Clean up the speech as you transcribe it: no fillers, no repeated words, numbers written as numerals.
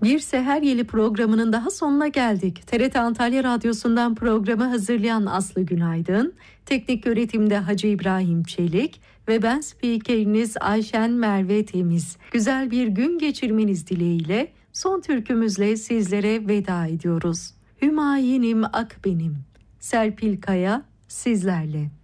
Bir Seher Yeli programının daha sonuna geldik. TRT Antalya Radyosu'ndan programı hazırlayan Aslı Günaydın, teknik yönetimde Hacı İbrahim Çelik ve ben spikeriniz Ayşen Merve Temiz. Güzel bir gün geçirmeniz dileğiyle son türkümüzle sizlere veda ediyoruz. Hümayinim ak benim, Serpil Kaya sizlerle.